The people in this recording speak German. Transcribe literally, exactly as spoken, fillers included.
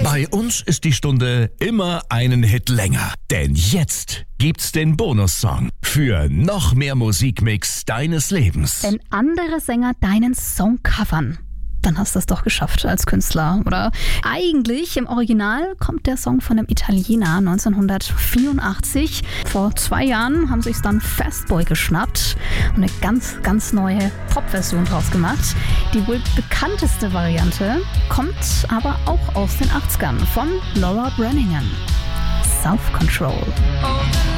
Bei uns ist die Stunde immer einen Hit länger. Denn jetzt gibt's den Bonussong für noch mehr Musikmix deines Lebens. Wenn andere Sänger deinen Song covern, dann hast du es doch geschafft als Künstler, oder? Eigentlich, im Original, kommt der Song von einem Italiener neunzehnhundertvierundachtzig. Vor zwei Jahren haben sich's dann Fastboy geschnappt und eine ganz, ganz neue Pop-Version draus gemacht. Die wohl bekannteste Variante kommt aber auch aus den achtzigern von Laura Branigan. Self-Control.